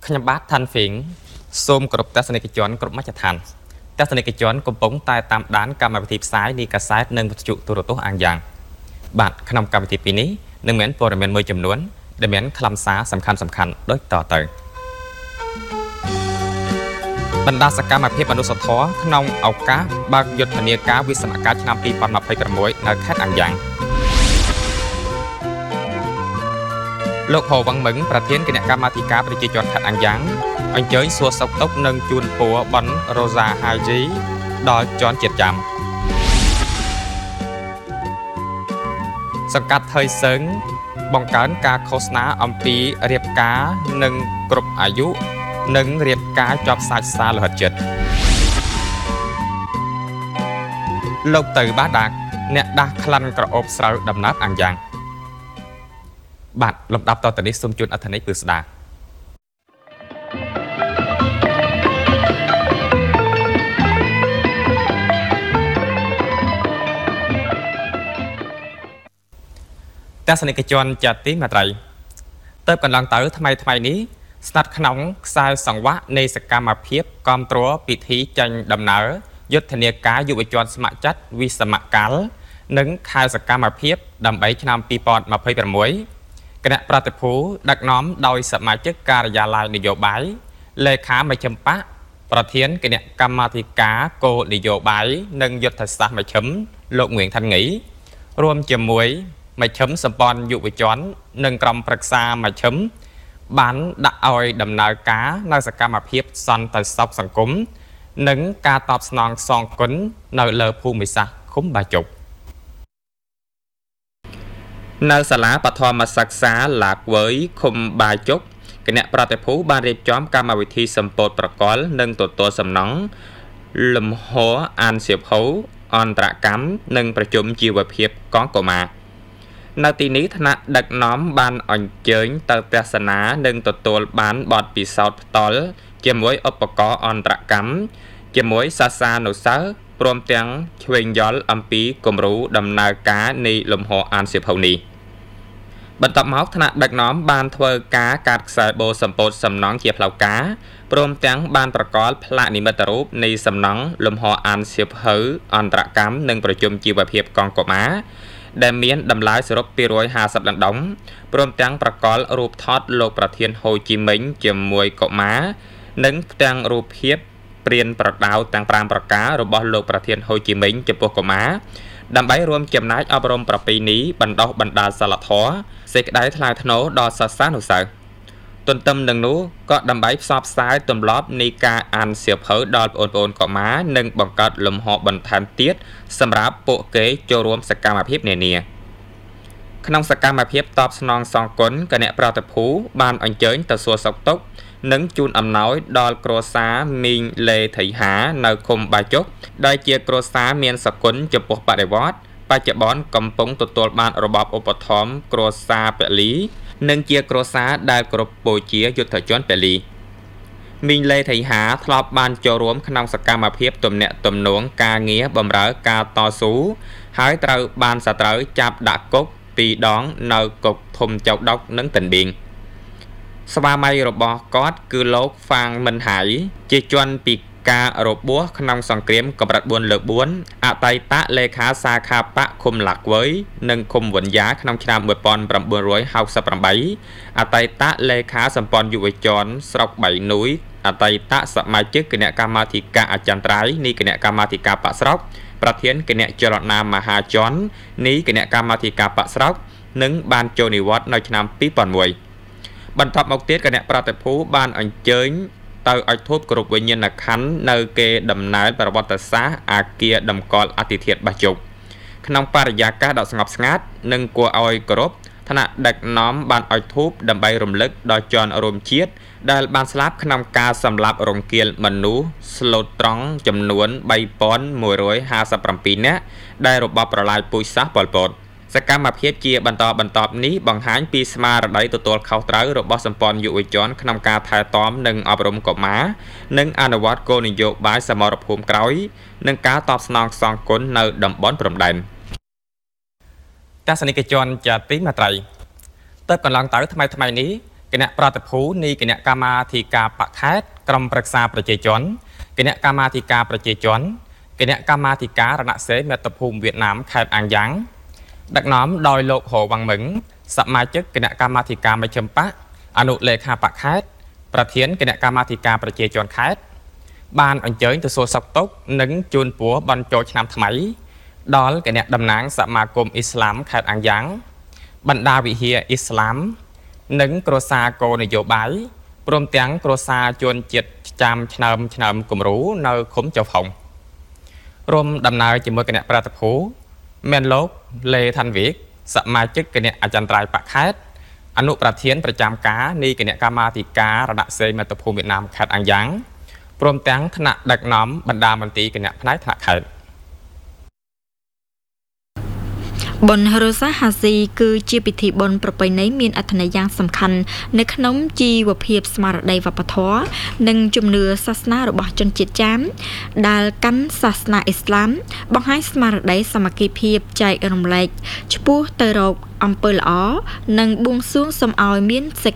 ខ្ញុំបាទឋានហ្វីងសូមគោរពទស្សនិកជនគ្រប់មជ្ឈដ្ឋានទស្សនិកជនកំពុងតែតាមដានកម្មវិធីផ្សាយនៃកាសែតនិងវិទ្យុទូរទស្សន៍អាងយ៉ាងបាទក្នុងកម្មវិធីពីនេះនឹងមានព័ត៌មានមួយចំនួនដែលមានខ្លឹមសារសំខាន់ដូចតទៅបណ្ដាសកម្មភាពមនុស្សធម៌ក្នុងឱកាសបើកយុទ្ធនាការវិស្សមការឆ្នាំ2026នៅខេត្តអាងយ៉ាងលោកហូវ៉ាងមឹងប្រធានគណៈកម្មាធិការប្រជាជនខេត្តអាងយ៉ាងអញ្ជើញសួរសុខទុក្ខនិងជូនពរបនរ៉ូសាហាជីដល់ជនជាតិចាមសង្កាត់ថៃសឹងបង្កើនការឃោសនាអំពីរៀបការនិងគ្រប់អាយុនិងរៀបការជាប់សាច់សារលោហិតចិត្តលោកទៅបាដាកអ្នកដាស់ក្លិនក្រអូបស្រូវដំណើបអាងយ៉ាងបាទលំដាប់តទៅនេះសូមជូនអត្ថន័យពឺស្ដាទស្សនិកជនជាទីមេត្រីទៅកន្លងទៅថ្មីនេះស្និទ្ធក្នុងខ្សែសង្វាក់នៃសកម្មភាពគាំទ្រពិធីចេញដំណើរយុទ្ធនាការយុវជនស្ម័គ្រចិត្តវិសមកាលនិងខែសកម្មភាពដើម្បីឆ្នាំ2026គណៈប្រតិភូដឹកនាំដោយសមាជិកការិយាល័យនយោបាយលេខាមជ្ឈិមបកប្រធានគណៈកម្មាធិការគោលនយោបាយនិងយុទ្ធសាស្ត្រមជ្ឈិមលោកងឿងថាន់ងីរួមជាមួយមជ្ឈិមសម្ព័ន្ធយុវជននិងក្រុមប្រឹក្សាមជ្ឈិមបានដាក់ឲ្យដំណើរការនៅសកម្មភាពសន្តិសុខសង្គមនិងការតបស្នងសងគុណនៅលើភូមិសាស្ត្រឃុំបាជុកនៅសាលាបឋមសិក្សាឡាកវើយឃុំបាជុកគណៈប្រតិភូបានរៀបចំកម្មវិធីសម្ពោធប្រកលនិងទទួលសំណង់លំហអានសៀវភៅអន្តរកម្មនិងប្រជុំជីវភាពកងកុមារនៅទីនេះថ្នាក់ដឹកនាំបានអញ្ជើញទៅទស្សនានិងទទួលបានបទពិសោធន៍ផ្ទាល់ជាមួយឧបករណ៍អន្តរកម្មជាមួយសាសានុសិស្សព្រមទាំងឆ្វេងយល់អំពីគំរូដំណើរការនៃលំហអានសៀវភៅនេះបន្ទាប់មកថ្នាក់ដឹកនាំបានធ្វើការកាត់ខ្សែបូសម្ពោធសំណង់ជាផ្លូវការព្រមទាំងបានប្រកល់ផ្លាកនិមិត្តរូបនៃសំណង់លំហអានសៀវភៅអន្តរកម្មនិងប្រជុំជីវភាពកងកុមារដែលមានតម្លៃសរុប250ដុំព្រមទាំងប្រកល់រូបថតលោកប្រធានហូជីមិញជាមួយកុមារនិងផ្ទាំងរូបភាពព្រានប្រដៅទាំង5ប្រការរបស់លោកប្រធានហូជីមិញចំពោះកុមារដើម្បីរួមចំណែកអប់រំប្រពៃណីបណ្ដុះបណ្ដាលសីលធម៌សេចក្តីថ្លៃថ្នូរដល់សិស្សានុសិស្សទន្ទឹមនឹងនោះក៏ដើម្បីផ្សព្វផ្សាយទម្លាប់នៃការអានសៀវភៅដល់បងប្អូនកុមារនិងបង្កើតលំហបន្ថែមទៀតសម្រាប់ពួកគេចូលរួមសកម្មភាពនានាក្នុងសកម្មភាពតបស្នងសងគុណគណៈប្រតិភូបានអញ្ជើញទៅសួរសុខទុក្ខនិងជូនអំណោយដល់គ្រួសារមីងលេថៃហានៅឃុំបាជុកដែលជាគ្រួសារមានសគុណចំពោះបដិវត្តន៍បច្ចុប្បន្នកំពុងទទួលបានរបបឧបត្ថម្ភគ្រួសារពលីនិងជាគ្រួសារដែលគ្រប់បូជាយុទ្ធជនពលីមីងលេថៃហាធ្លាប់បានចូលរួមក្នុងសកម្មភាពទំនាក់ទំនងការងារបម្រើការតស៊ូហើយត្រូវបានសត្រូវចាប់ដាក់គុក2ដងនៅគុកធំចៅដុកនិងតិនបៀងស្វាមីរបស់គាត់គឺលោកហ្វាងមិនហៃជាជនពិការរបួសក្នុងសង្គ្រាមកម្រិត4លើក4អតីតលេខាសាខាបកឃុំឡាក់វើយនិងឃុំវណ្យ៉ាក្នុងឆ្នាំ1968អតីតលេខាសម្ព័ន្ធយុវជនស្រុកបៃនុយអតីតសមាជិកគណៈកម្មាធិការអចិន្ត្រៃយ៍នៃគណៈកម្មាធិការបកស្រុកប្រធានគណៈចលនាមហាជននៃគណៈកម្មាធិការបកស្រុកនិងបានចូលនិវត្តន៍នៅឆ្នាំ2001បន្ទាប់មកទៀតគណៈប្រតិភូបានអញ្ជើញទៅឲ្យធូបគ្រប់វិញ្ញាណក្ខន្ធនៅគេដំណើរប្រវត្តិសាស្ត្រអាគារតម្កល់អតិថិធបាជុកក្នុងបរិយាកាសដ៏ស្ងប់ស្ងាត់និងគួរឲ្យគោរពថ្នាក់ដឹកនាំបានឲ្យធូបដើម្បីរំលឹកដល់ជនរួមជាតិដែលបានស្លាប់ក្នុងការសម្លាប់រង្គាលមនុស្សស្លូតត្រង់ចំនួន3157នាក់ដែលរបបប្រឡាយពូជសាសន៍ប៉ុលពតសកម្មភាពជាបន្តបន្ទាប់នេះបង្ហាញពីស្មារតីទទួលខុសត្រូវរបស់សម្ព័ន្ធយុវជនក្នុងការថែទាំនិងអប់រំកុមារនិងអនុវត្តគោលនយោបាយសមរភូមិក្រោយនិងការតបស្នងសងគុណនៅតំបន់ព្រំដែនទស្សនិកជនជាទីមេត្រីទៅកន្លងទៅថ្មីនេះគណៈប្រតិភូនៃគណៈកម្មាធិការបកខេត្តក្រុមប្រឹក្សាប្រជាជនគណៈកម្មាធិការប្រជាជនគណៈកម្មាធិការរណសេរីមាតុភូមិវៀតណាមខេត្តអាំងយ៉ាងដឹកនាំដោយលោកហូវ៉ាងមឹងសមាជិកគណៈកម្មាធិការមជ្ឈិមបកអនុលេខាបកខេត្តប្រធានគណៈកម្មាធិការប្រជាជនខេត្តបានអញ្ជើញទៅសួរសុខទុក្ខនិងជូនពរបញ្ចូលឆ្នាំថ្មីដល់គណៈតំណាងសមាគមអ៊ីស្លាមខេត្តអាំងយ៉ាងបណ្ដាវិហារអ៊ីស្លាមនិងគ្រួសារគោលនយោបាយព្រមទាំងគ្រួសារជនជាតិចាំឆ្នើមគំរូនៅឃុំចៅផុងរួមដំណើរជាមួយគណៈប្រតិភូមានលោកលេថាន់វិកសមាជិកគណៈអចិន្ត្រៃយ៍បកខេត្តអនុប្រធានប្រចាំការនៃគណៈកម្មាធិការរណសេរីមាតុភូមិវៀតណាមខេត្តអាំងយ៉ាងព្រមទាំងថ្នាក់ដឹកនាំបណ្ដាមន្ត្រីគណៈផ្នែកថ្នាក់ខេត្តបុណ្យរសាហាស៊ីគឺជាពិធីបុណ្យប្រពៃណីមានអត្ថន័យយ៉ាងសំខាន់នៅក្នុងជីវភាពស្មារតីវប្បធម៌និងជំនឿសាសនារបស់ជនជាតិចាមដែលកាន់សាសនាអ៊ីស្លាមបង្ហាញស្មារតីសាមគ្គីភាពចែករំលែកឆ្ពោះទៅរកអំពើល្អនិងបួងសួងសូមឲ្យមាន